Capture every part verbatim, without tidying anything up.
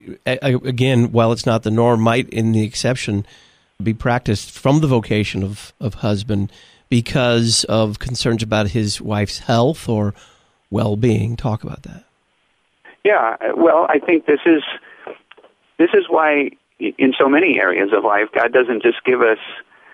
again, while it's not the norm, might, in the exception, be practiced from the vocation of, of husband because of concerns about his wife's health or well-being. Talk about that. Yeah, well, I think this is this is why in so many areas of life, God doesn't just give us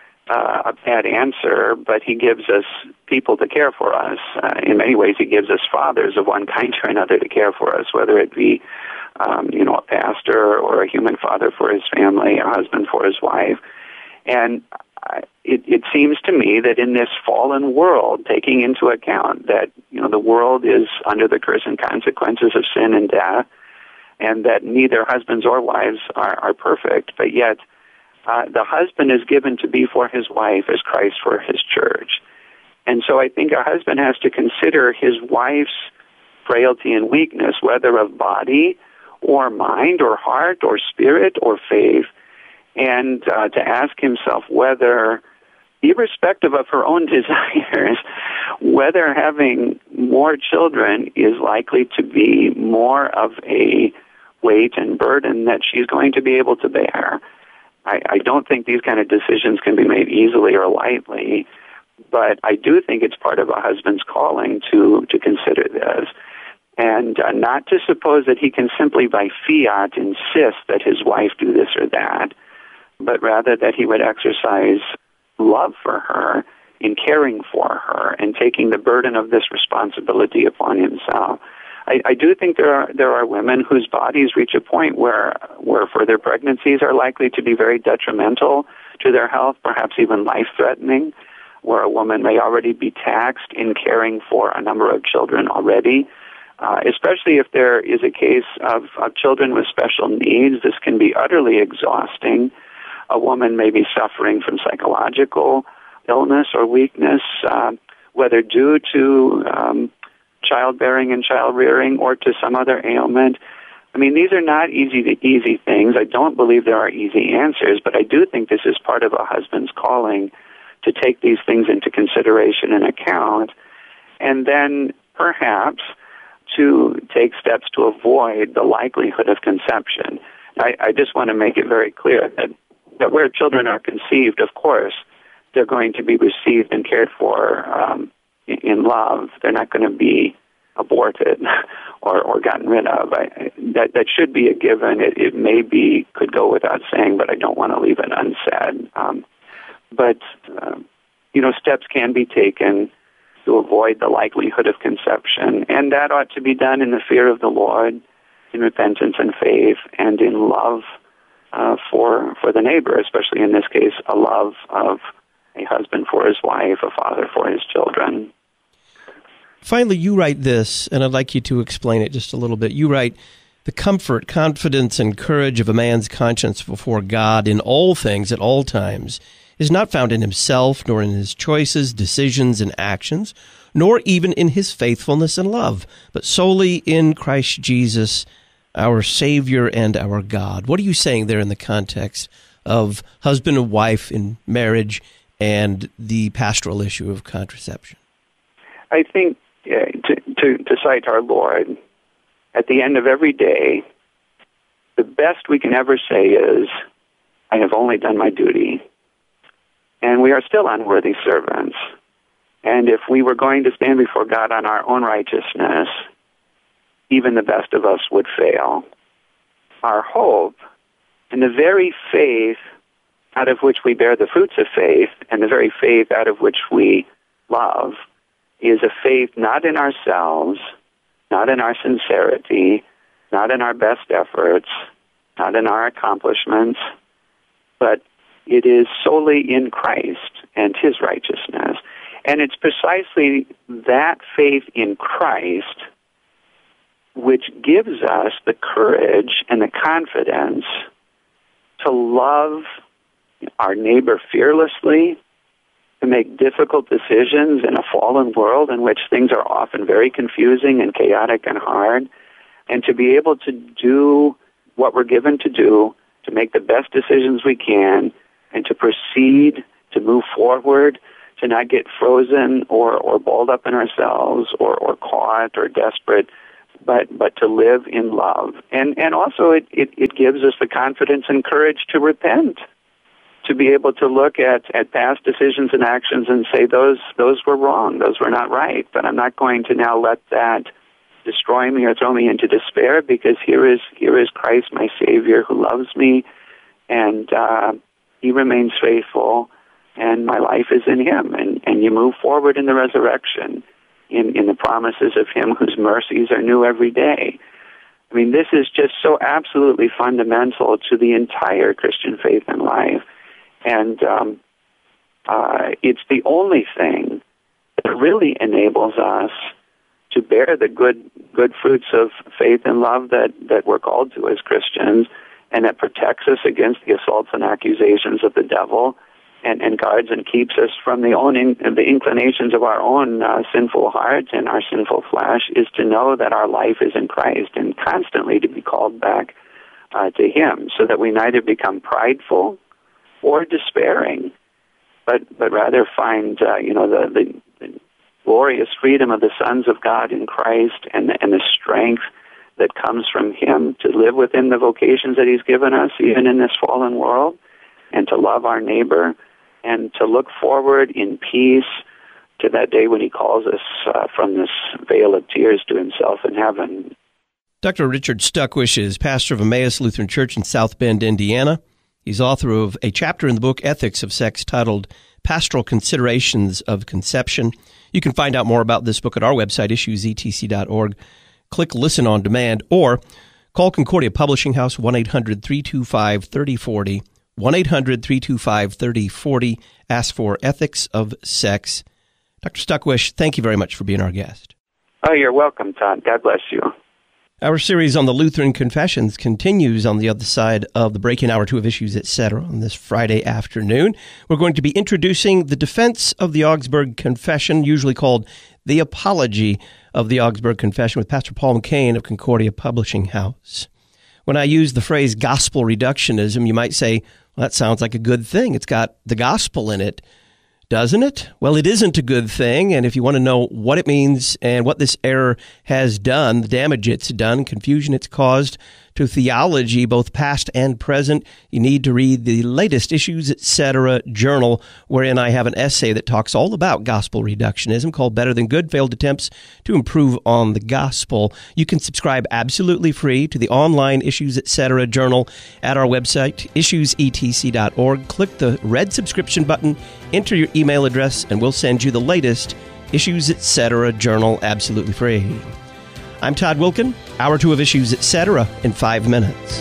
uh, a bad answer, but He gives us people to care for us. Uh, in many ways, He gives us fathers of one kind or another to care for us, whether it be um, you know, a pastor or a human father for his family, a husband for his wife. And it, it seems to me that in this fallen world, taking into account that, you know, the world is under the curse and consequences of sin and death, and that neither husbands or wives are, are perfect, but yet uh, the husband is given to be for his wife as Christ for his church. And so I think a husband has to consider his wife's frailty and weakness, whether of body or mind or heart or spirit or faith, and uh, to ask himself whether, irrespective of her own desires, whether having more children is likely to be more of a weight and burden that she's going to be able to bear. I, I don't think these kind of decisions can be made easily or lightly, but I do think it's part of a husband's calling to, to consider this. And uh, not to suppose that he can simply by fiat insist that his wife do this or that, but rather that he would exercise love for her in caring for her and taking the burden of this responsibility upon himself. I, I do think there are there are women whose bodies reach a point where where further pregnancies are likely to be very detrimental to their health, perhaps even life-threatening, where a woman may already be taxed in caring for a number of children already. Uh, especially if there is a case of, of children with special needs, this can be utterly exhausting. A woman may be suffering from psychological illness or weakness, uh, whether due to um, childbearing and child-rearing or to some other ailment. I mean, these are not easy to easy things. I don't believe there are easy answers, but I do think this is part of a husband's calling to take these things into consideration and account, and then perhaps to take steps to avoid the likelihood of conception. I, I just want to make it very clear that, that where children are conceived, of course, they're going to be received and cared for um, in, in love. They're not going to be aborted or, or gotten rid of. I, that, that should be a given. It, it may be, could go without saying, but I don't want to leave it unsaid. Um, but, uh, you know, steps can be taken to avoid the likelihood of conception, and that ought to be done in the fear of the Lord, in repentance and faith, and in love uh, for for the neighbor, especially in this case, a love of a husband for his wife, a father for his children. Finally, you write this, and I'd like you to explain it just a little bit. You write, "The comfort, confidence, and courage of a man's conscience before God in all things at all times is not found in himself, nor in his choices, decisions, and actions, nor even in his faithfulness and love, but solely in Christ Jesus, our Savior and our God." What are you saying there in the context of husband and wife in marriage and the pastoral issue of contraception? I think, uh, to, to, to cite our Lord, at the end of every day, the best we can ever say is, "I have only done my duty." And we are still unworthy servants. And if we were going to stand before God on our own righteousness, even the best of us would fail. Our hope, and the very faith out of which we bear the fruits of faith, and the very faith out of which we love, is a faith not in ourselves, not in our sincerity, not in our best efforts, not in our accomplishments, but it is solely in Christ and His righteousness. And it's precisely that faith in Christ which gives us the courage and the confidence to love our neighbor fearlessly, to make difficult decisions in a fallen world in which things are often very confusing and chaotic and hard, and to be able to do what we're given to do, to make the best decisions we can, and to proceed, to move forward, to not get frozen or, or balled up in ourselves or, or caught or desperate, but but to live in love. And and also it, it, it gives us the confidence and courage to repent, to be able to look at, at past decisions and actions and say, those those were wrong, those were not right, but I'm not going to now let that destroy me or throw me into despair, because here is here is Christ, my Savior, who loves me, and uh, He remains faithful, and my life is in Him. And, and you move forward in the resurrection, in, in the promises of Him whose mercies are new every day. I mean, this is just so absolutely fundamental to the entire Christian faith and life. And um, uh, it's the only thing that really enables us to bear the good good fruits of faith and love that, that we're called to as Christians, and that protects us against the assaults and accusations of the devil, and, and guards and keeps us from the own in, the inclinations of our own uh, sinful hearts and our sinful flesh, is to know that our life is in Christ, and constantly to be called back uh, to Him, so that we neither become prideful or despairing, but but rather find uh, you know the, the, the glorious freedom of the sons of God in Christ, and the, and the strength that comes from Him to live within the vocations that He's given us, even in this fallen world, and to love our neighbor, and to look forward in peace to that day when He calls us uh, from this vale of tears to Himself in heaven. Doctor Richard Stuckwish is pastor of Emmaus Lutheran Church in South Bend, Indiana. He's author of a chapter in the book Ethics of Sex titled Pastoral Considerations of Conception. You can find out more about this book at our website, issues e t c dot org. Click Listen on Demand, or call Concordia Publishing House, one eight hundred three two five three oh four oh, one eight hundred three two five three oh four oh. Ask for Ethics of Sex. Doctor Stuckwish, thank you very much for being our guest. Oh, you're welcome, Todd. God bless you. Our series on the Lutheran Confessions continues on the other side of the break-in hour two of Issues, et cetera on this Friday afternoon. We're going to be introducing the defense of the Augsburg Confession, usually called the Apology of the Augsburg Confession, with Pastor Paul McCain of Concordia Publishing House. When I use the phrase gospel reductionism, you might say, well, that sounds like a good thing. It's got the gospel in it, doesn't it? Well, it isn't a good thing, and if you want to know what it means and what this error has done, the damage it's done, confusion it's caused to theology, both past and present, you need to read the latest Issues, et cetera journal, wherein I have an essay that talks all about gospel reductionism called Better Than Good, Failed Attempts to Improve on the Gospel. You can subscribe absolutely free to the online Issues, et cetera journal at our website, issues e t c dot org. Click the red subscription button, enter your email address, and we'll send you the latest Issues, et cetera journal absolutely free. I'm Todd Wilken. Hour two of Issues, et cetera in five minutes.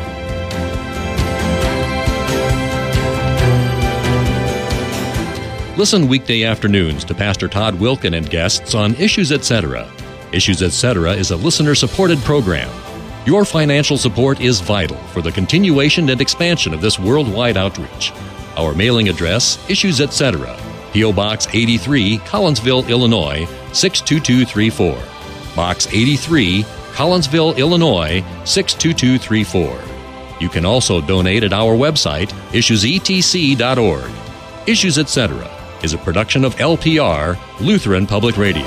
Listen weekday afternoons to Pastor Todd Wilken and guests on Issues, et cetera. Issues, et cetera is a listener-supported program. Your financial support is vital for the continuation and expansion of this worldwide outreach. Our mailing address, Issues, et cetera, P O. Box eighty-three, Collinsville, Illinois, six two two three four. Box eighty-three, Collinsville, Illinois, six two two three four. You can also donate at our website, issues e t c dot org. Issues, et cetera is a production of L P R, Lutheran Public Radio.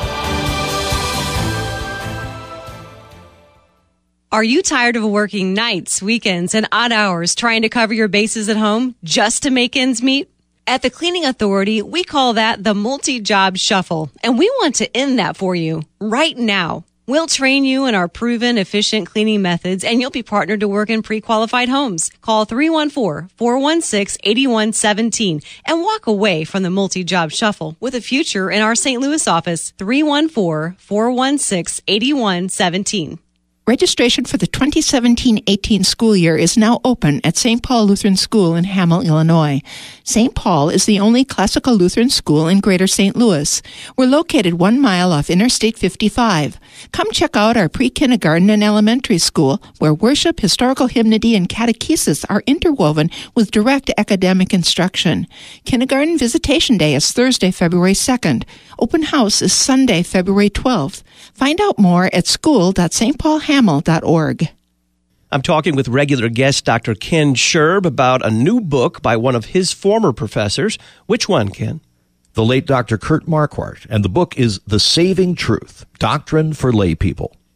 Are you tired of working nights, weekends, and odd hours trying to cover your bases at home just to make ends meet? At the Cleaning Authority, we call that the multi-job shuffle, and we want to end that for you right now. We'll train you in our proven, efficient cleaning methods, and you'll be partnered to work in pre-qualified homes. Call three one four, four one six, eight one one seven and walk away from the multi-job shuffle with a future in our Saint Louis office, three one four, four one six, eight one one seven. Registration for the twenty seventeen eighteen school year is now open at Saint Paul Lutheran School in Hamel, Illinois. Saint Paul is the only classical Lutheran school in Greater Saint Louis. We're located one mile off Interstate fifty-five. Come check out our pre-kindergarten and elementary school, where worship, historical hymnody, and catechesis are interwoven with direct academic instruction. Kindergarten Visitation Day is Thursday, February second. Open house is Sunday, February twelfth. Find out more at school dot s t paul hamel dot org. I'm talking with regular guest Doctor Ken Scherb about a new book by one of his former professors. Which one, Ken? The late Doctor Kurt Marquardt, and the book is The Saving Truth, Doctrine for Lay People.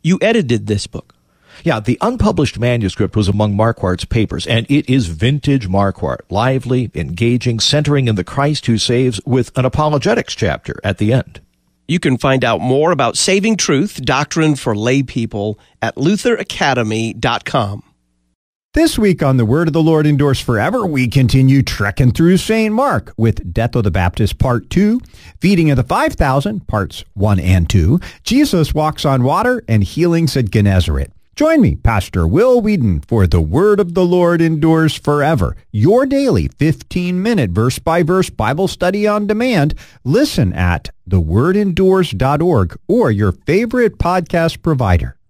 You edited this book. Yeah, the unpublished manuscript was among Marquardt's papers, and it is vintage Marquardt, lively, engaging, centering in the Christ who saves, with an apologetics chapter at the end. You can find out more about Saving Truth, Doctrine for Lay People at luther academy dot com. This week on The Word of the Lord Endures Forever, we continue trekking through Saint Mark with Death of the Baptist Part two, Feeding of the five thousand, Parts one and two, Jesus Walks on Water, and Healings at Gennesaret. Join me, Pastor Will Whedon, for The Word of the Lord Endures Forever, your daily fifteen-minute verse-by-verse Bible study on demand. Listen at the word endures dot org or your favorite podcast provider.